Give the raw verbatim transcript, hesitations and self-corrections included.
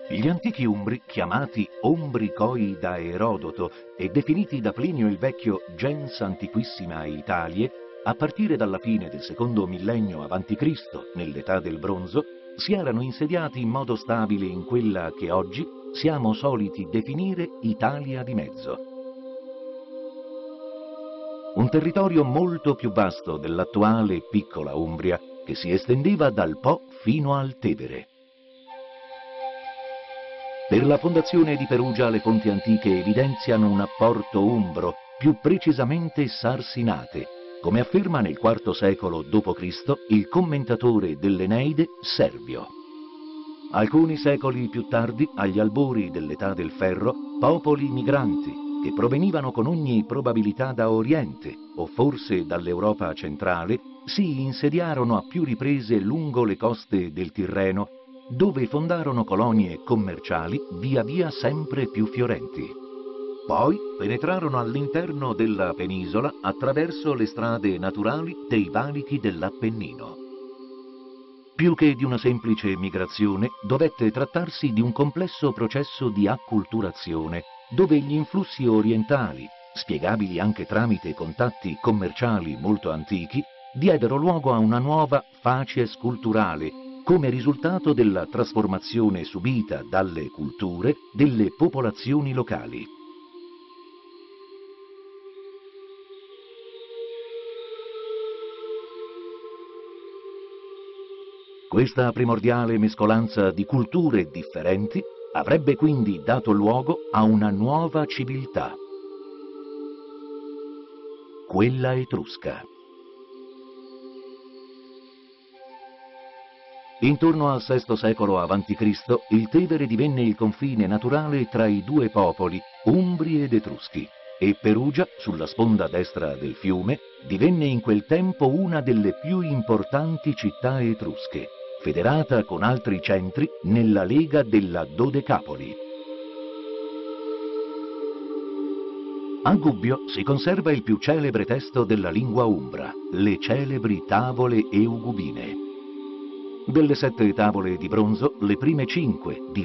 Gli antichi Umbri, chiamati Ombricoi da Erodoto e definiti da Plinio il Vecchio gens antiquissima Italie, a partire dalla fine del secondo millennio avanti Cristo, nell'età del bronzo, si erano insediati in modo stabile in quella che oggi siamo soliti definire Italia di mezzo. Un territorio molto più vasto dell'attuale piccola Umbria, che si estendeva dal Po fino al Tevere. Per la fondazione di Perugia le fonti antiche evidenziano un apporto umbro, più precisamente sarsinate, come afferma nel quarto secolo dopo Cristo il commentatore dell'Eneide Servio. Alcuni secoli più tardi, agli albori dell'età del ferro, popoli migranti, che provenivano con ogni probabilità da Oriente, o forse dall'Europa centrale, si insediarono a più riprese lungo le coste del Tirreno, dove fondarono colonie commerciali via via sempre più fiorenti. Poi penetrarono all'interno della penisola attraverso le strade naturali dei valichi dell'Appennino. Più che di una semplice migrazione, dovette trattarsi di un complesso processo di acculturazione, dove gli influssi orientali, spiegabili anche tramite contatti commerciali molto antichi, diedero luogo a una nuova facies culturale, come risultato della trasformazione subita dalle culture delle popolazioni locali. Questa primordiale mescolanza di culture differenti avrebbe quindi dato luogo a una nuova civiltà, quella etrusca. Intorno al sesto secolo avanti Cristo il Tevere divenne il confine naturale tra i due popoli, Umbri ed Etruschi, e Perugia, sulla sponda destra del fiume, divenne in quel tempo una delle più importanti città etrusche, federata con altri centri nella Lega della Dodecapoli. A Gubbio si conserva il più celebre testo della lingua umbra, le celebri tavole eugubine. Delle sette tavole di bronzo, le prime cinque, di